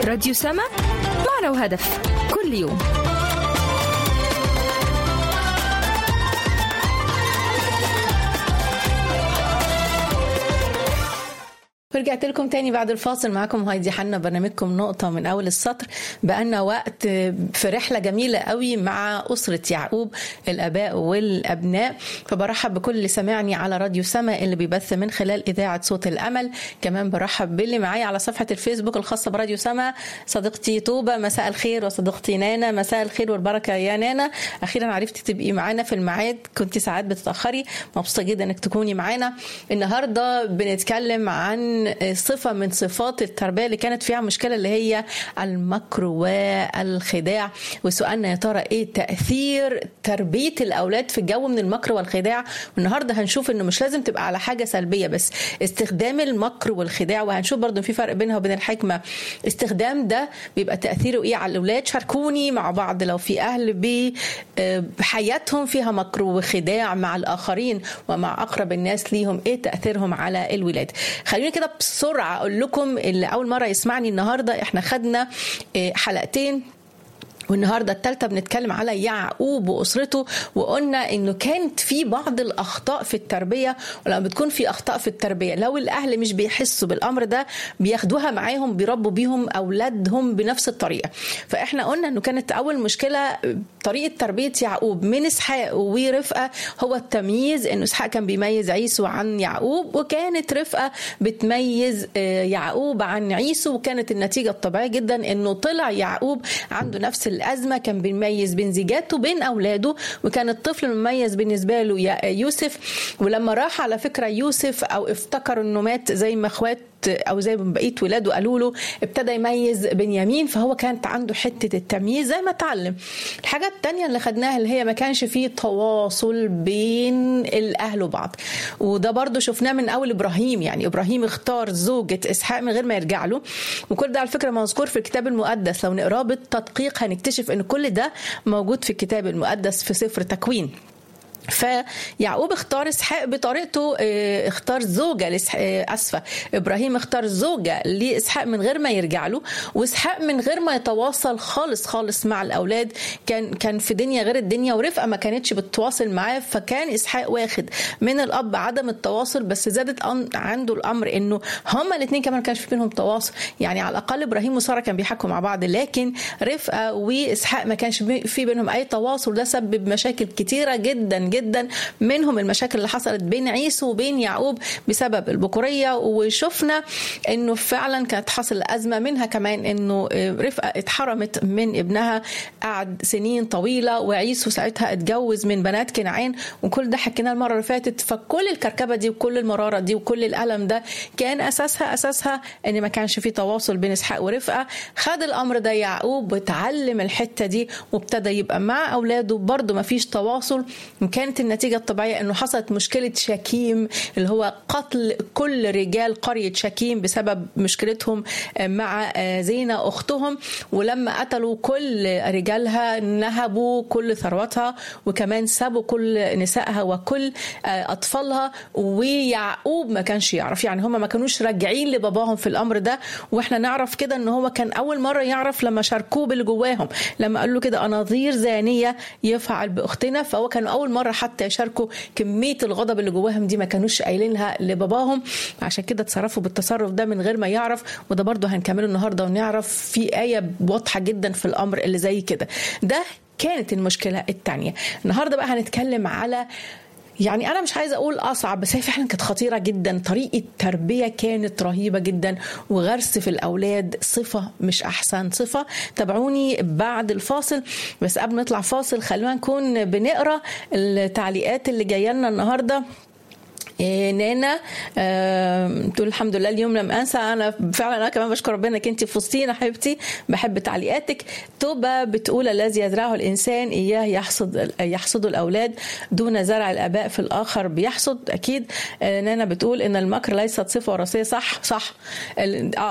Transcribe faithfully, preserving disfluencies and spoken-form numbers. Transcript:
راديو سما، معنى وهدف كل يوم. ورجعت لكم تاني بعد الفاصل. معاكم هايدي حنا، برنامجكم نقطة من أول السطر. بقالنا وقت في رحلة جميلة قوي مع أسرة يعقوب، الآباء والأبناء. فبرحب بكل اللي سمعني على راديو سما اللي بيبث من خلال إذاعة صوت الأمل. كمان برحب باللي معايا على صفحة الفيسبوك الخاصة براديو سما، صديقتي طوبة مساء الخير، وصديقتي نانا مساء الخير والبركة يا نانا. أخيرا عرفتي تبقي معانا في الميعاد، كنت ساعات بتتأخري. مبسوطة جدا إنك تكوني معانا. النهاردة بنتكلم عن صفة من صفات التربية اللي كانت فيها مشكلة، اللي هي المكر والخداع. وسؤالنا يا ترى ايه تأثير تربية الأولاد في الجو من المكر والخداع؟ والنهاردة هنشوف انه مش لازم تبقى على حاجة سلبية بس، استخدام المكر والخداع. وهنشوف برضو في فرق بينها وبين الحكمة. استخدام ده بيبقى تأثيره ايه على الأولاد؟ شاركوني مع بعض لو في أهل بحياتهم فيها مكر وخداع مع الآخرين ومع أقرب الناس ليهم، ايه تأثيرهم على الولاد؟ خليني كده بسرعة أقول لكم اللي أول مرة يسمعني النهاردة، إحنا خدنا حلقتين والنهاردة الثالثة بنتكلم على يعقوب وأسرته. وقلنا إنه كانت في بعض الأخطاء في التربية، ولما بتكون في أخطاء في التربية لو الأهل مش بيحسوا بالأمر ده بياخدوها معاهم، بيربوا بيهم أولادهم بنفس الطريقة. فإحنا قلنا إنه كانت أول مشكلة طريقة تربية يعقوب من إسحاق ورفقة هو التمييز، إنه إسحاق كان بيميز عيسو عن يعقوب، وكانت رفقة بتميز يعقوب عن عيسو. وكانت النتيجة الطبيعية جدا إنه طلع يعقوب عنده نفس الأزمة، كان بيميز بين زيجاته بين أولاده، وكان الطفل المميز بالنسبة له يوسف. ولما راح على فكرة يوسف أو افتكر إنه مات زي ما اخوات أو زي ما بقية ولاده قالوا له، ابتدى يميز بنيامين. فهو كانت عنده حتة التمييز زي ما تعلم. الحاجة التانية اللي خدناها اللي هي ما كانش فيه تواصل بين الأهل وبعض، وده برضو شفناه من أول إبراهيم. يعني إبراهيم اختار زوجة إسحاق من غير ما يرجع له، وكل ده على فكرة مذكور في الكتاب المقدس. لو نقراه بالتدقيق هنكتشف إن كل ده موجود في الكتاب المقدس في سفر تكوين. فيعقوب اختار اسحاق بطريقته، اختار زوجة لاسحاق، اسفة ابراهيم اختار زوجة لاسحاق من غير ما يرجع له، واسحاق من غير ما يتواصل خالص خالص مع الاولاد. كان كان في دنيا غير الدنيا، ورفقة ما كانتش بتتواصل معاه. فكان اسحاق واخد من الاب عدم التواصل، بس زادت عنده الامر انه هما الاثنين كمان كانش في بينهم تواصل. يعني على الاقل ابراهيم وسارة كان بيحكوا مع بعض، لكن رفقة واسحاق ما كانش في بينهم اي تواصل. ده سبب مشاكل كتيرة جدا جدا، منهم المشاكل اللي حصلت بين عيسو وبين يعقوب بسبب البكورية. وشفنا انه فعلا كانت حصل أزمة منها كمان، انه رفقة اتحرمت من ابنها، قعد سنين طويلة، وعيسو ساعتها اتجوز من بنات كنعان. وكل ده حكينا المرة اللي فاتت. فكل الكركبة دي وكل المرارة دي وكل الألم ده كان أساسها أساسها ان ما كانش في تواصل بين إسحاق ورفقة. خد الأمر ده يعقوب وتعلم الحتة دي، وابتدى يبقى مع أولاده برضو ما فيش تواصل. كانت النتيجة الطبيعية أنه حصلت مشكلة شكيم، اللي هو قتل كل رجال قرية شكيم بسبب مشكلتهم مع زينة أختهم. ولما قتلوا كل رجالها نهبوا كل ثروتها، وكمان سابوا كل نسائها وكل أطفالها. ويعقوب ما كانش يعرف، يعني هم ما كانوش راجعين لباباهم في الأمر ده. وإحنا نعرف كده أنه هو كان أول مرة يعرف لما شاركوه باللي جواهم، لما قالوا كده أناظير زانية يفعل بأختنا. فهو كان أول مرة حتى يشاركوا كمية الغضب اللي جواهم دي، ما كانوش قايلينها لباباهم. عشان كده تصرفوا بالتصرف ده من غير ما يعرف. وده برضو هنكمله النهاردة ونعرف في آية واضحة جدا في الأمر اللي زي كده. ده كانت المشكلة التانية. النهاردة بقى هنتكلم على، يعني أنا مش عايزة أقول أصعب، بس هي فعلا كانت خطيرة جدا. طريقة تربية كانت رهيبة جدا، وغرس في الأولاد صفة مش أحسن صفة. تابعوني بعد الفاصل. بس قبل ما نطلع فاصل خلونا نكون بنقرأ التعليقات اللي جاية لنا النهاردة. نانا أه، تقول الحمد لله اليوم لم انسى. انا فعلا انا كمان بشكر ربنا انك انت في وسطينا حبيبتي، بحب تعليقاتك. توبه بتقول الذي يزرعه الانسان اياه يحصد يحصد الاولاد، دون زرع الاباء في الاخر بيحصد. اكيد. أه، نانا بتقول ان المكر ليست صفه وراثيه. صح صح اه